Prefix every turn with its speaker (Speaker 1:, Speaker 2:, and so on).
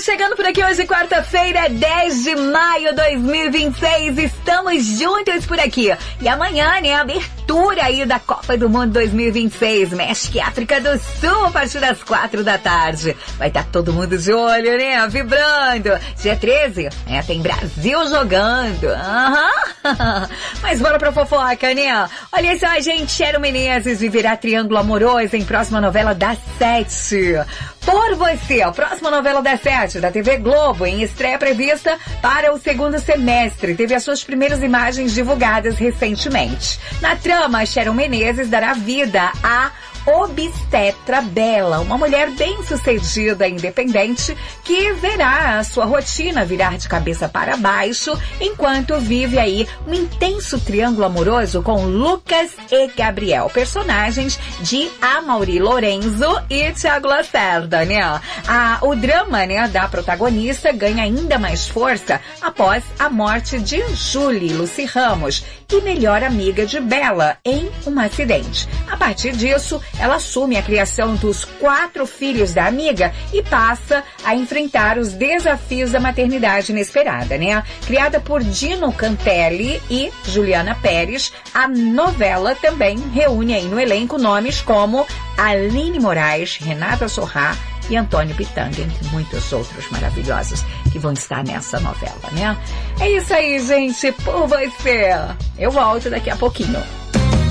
Speaker 1: chegando por aqui hoje, quarta-feira, 10 de maio de 2026. Estamos juntos por aqui. E amanhã, né, a abertura aí da Copa do Mundo 2026. México e África do Sul, a partir das 4 da tarde. Vai estar todo mundo de olho, né, vibrando. Dia 13, tem Brasil jogando. Mas bora pra fofoca, né? Olha só, gente, Sharon Menezes viverá triângulo amoroso em próxima novela das 7. Por Você, a próxima novela das 7 da TV Globo, em estreia prevista para o segundo semestre. Teve as suas primeiras imagens divulgadas recentemente. Na trama, Sharon Menezes dará vida a obstetra Bela, uma mulher bem-sucedida e independente que verá a sua rotina virar de cabeça para baixo enquanto vive aí um intenso triângulo amoroso com Lucas e Gabriel, personagens de Amaury Lorenzo e Thiago Lacerda, né? O drama, né, da protagonista ganha ainda mais força após a morte de Julie Lucy Ramos, e melhor amiga de Bela, em um acidente. A partir disso, ela assume a criação dos 4 filhos da amiga e passa a enfrentar os desafios da maternidade inesperada, né? Criada por Dino Cantelli e Juliana Pérez, a novela também reúne aí no elenco nomes como Aline Moraes, Renata Sorrah e Antônio Pitanga, entre muitos outros maravilhosos que vão estar nessa novela, né? É isso aí, gente, por você. Eu volto daqui a pouquinho.